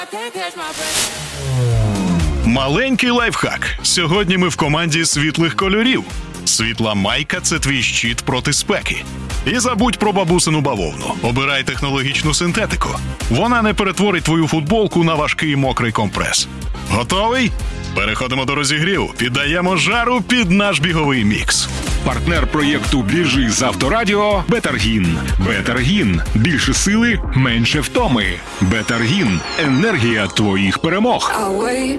Маленький лайфхак. Сьогодні ми в команді світлих кольорів. Світла майка – це твій щит проти спеки. І забудь про бабусину бавовну. Обирай технологічну синтетику. Вона не перетворить твою футболку на важкий мокрий компрес. Готовий? Переходимо до розігріву. Піддаємо жару під наш біговий мікс. Партнер проєкту «Біжи» з Авторадіо «Бетаргін». «Бетаргін» – більше сили, менше втоми. «Бетаргін» – енергія твоїх перемог.